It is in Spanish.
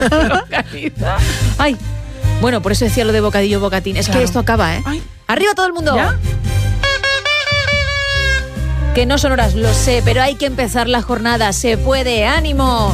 Longaniza. Ay, bueno, por eso decía lo de bocadillo, bocatín. Es que esto acaba, ¿eh? Ay. ¡Arriba todo el mundo! ¿Ya? Que no son horas, lo sé, pero hay que empezar la jornada. ¡Se puede! ¡Ánimo!